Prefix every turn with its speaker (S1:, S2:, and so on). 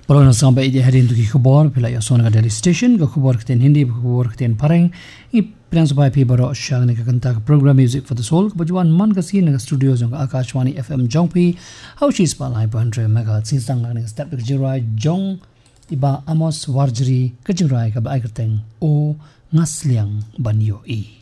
S1: Balon sampai ide hari itu khabar pila ya sona Daily Station ke khabar keten Hindi khabar keten Pareng I plan supaya pi baro syang ne kanta program Music for the Soul kebajuan man kasi ne studio jong Akashwani FM Jongpi how she's palai 100 MHz sinsang ne step ke jirai jong iba Amos Warjri ke jirai ka ba kerteng o ngasliang banyo I